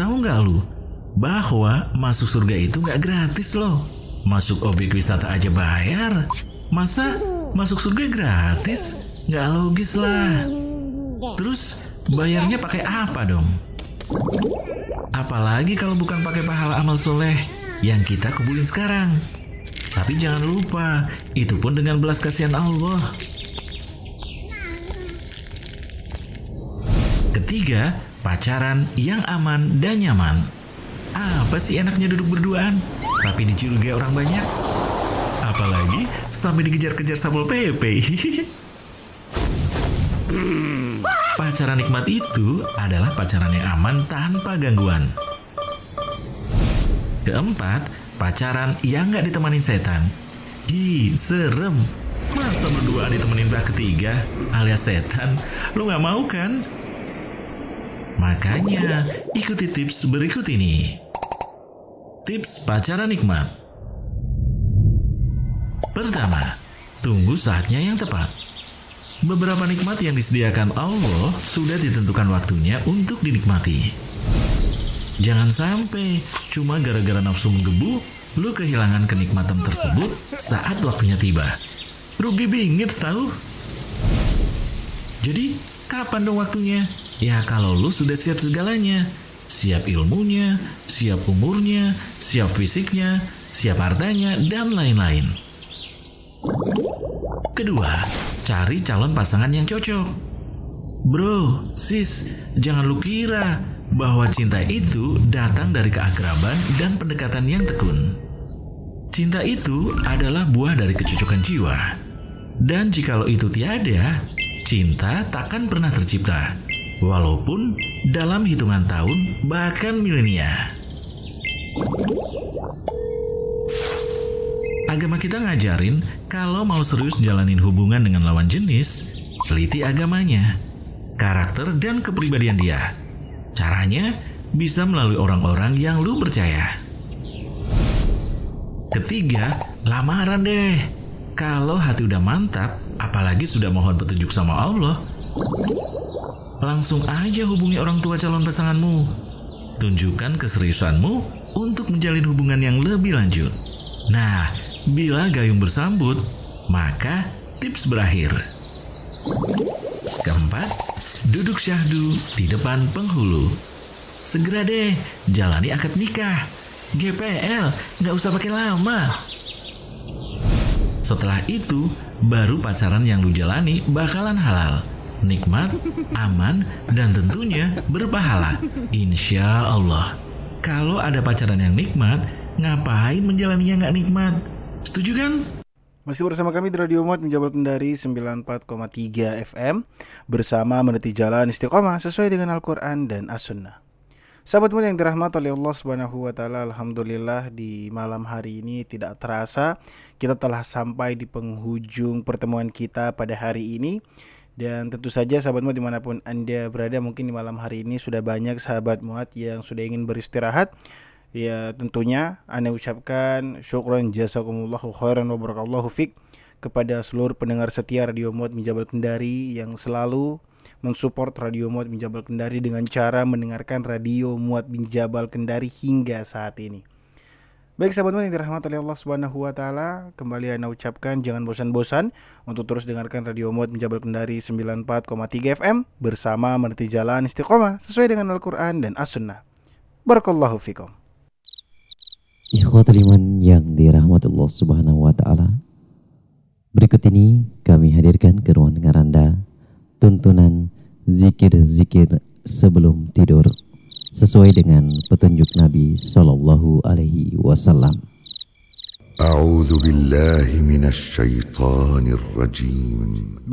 Tahu nggak lu bahwa masuk surga itu nggak gratis loh. Masuk objek wisata aja bayar. Masa masuk surga gratis? Nggak logis lah. Terus bayarnya pakai apa dong? Apalagi kalau bukan pakai pahala amal soleh yang kita kubulin sekarang. Tapi jangan lupa, itu pun dengan belas kasihan Allah. Ketiga, pacaran yang aman dan nyaman. Apa sih enaknya duduk berduaan, tapi dicurigai orang banyak? Apalagi sampai dikejar-kejar Satpol PP. Pacaran nikmat itu adalah pacaran yang aman tanpa gangguan. Keempat, pacaran yang gak ditemani setan. Serem. Masa berdua ditemenin pihak ketiga alias setan? Lu gak mau kan? Makanya ikuti tips berikut ini. Tips pacaran nikmat. Pertama, tunggu saatnya yang tepat. Beberapa nikmat yang disediakan Allah sudah ditentukan waktunya untuk dinikmati. Jangan sampai cuma gara-gara nafsu menggebu, lu kehilangan kenikmatan tersebut saat waktunya tiba. Rugi bingit tahu. Jadi, kapan dong waktunya? Ya kalau lu sudah siap segalanya. Siap ilmunya, siap umurnya, siap fisiknya, siap hartanya, dan lain-lain. Kedua, cari calon pasangan yang cocok. Bro, sis, jangan lu kira bahwa cinta itu datang dari keakraban dan pendekatan yang tekun. Cinta itu adalah buah dari kecocokan jiwa. Dan jikalau itu tiada, cinta takkan pernah tercipta. Walaupun dalam hitungan tahun, bahkan milenia. Agama kita ngajarin kalau mau serius jalanin hubungan dengan lawan jenis, teliti agamanya, karakter dan kepribadian dia. Caranya bisa melalui orang-orang yang lu percaya. Ketiga, lamaran deh. Kalau hati udah mantap, apalagi sudah mohon petunjuk sama Allah, langsung aja hubungi orang tua calon pasanganmu. Tunjukkan keseriusanmu untuk menjalin hubungan yang lebih lanjut. Nah, bila gayung bersambut, maka tips berakhir. Keempat, duduk syahdu di depan penghulu. Segera deh, jalani akad nikah. GPL, nggak usah pakai lama. Setelah itu, baru pacaran yang lu jalani bakalan halal, nikmat, aman, dan tentunya berpahala. Insya Allah. Kalau ada pacaran yang nikmat, ngapain menjalaninya nggak nikmat? Setuju kan? Masih bersama kami di Radio Muat Menjabal Kendari 94,3 FM bersama meniti jalan istiqomah sesuai dengan Al-Quran dan As-Sunnah. Sahabat muda yang dirahmati oleh Allah Subhanahu wa taala, alhamdulillah di malam hari ini tidak terasa kita telah sampai di penghujung pertemuan kita pada hari ini. Dan tentu saja sahabat muat dimanapun Anda berada, mungkin di malam hari ini sudah banyak sahabat muat yang sudah ingin beristirahat. Ya tentunya Anda ucapkan syukran jazakumullahu khairan wa barakallahu fik kepada seluruh pendengar setia Radio Muat Menjabal Kendari yang selalu mensupport Radio Muat Menjabal Kendari dengan cara mendengarkan Radio Muat Menjabal Kendari hingga saat ini. Baik sahabat muat yang dirahmati oleh Allah Subhanahu wa taala, kembali Anda ucapkan jangan bosan-bosan untuk terus dengarkan Radio Muat Menjabal Kendari 94,3 FM bersama meniti jalan istiqomah sesuai dengan Al-Qur'an dan As-Sunnah. Barakallahu fikum. Ikhwatul iman yang dirahmati Allah Subhanahu wa taala. Berikut ini kami hadirkan ke ruang dengar Anda tuntunan zikir-zikir sebelum tidur sesuai dengan petunjuk Nabi sallallahu alaihi wasallam. A'udzu billahi minasy syaithanir rajim.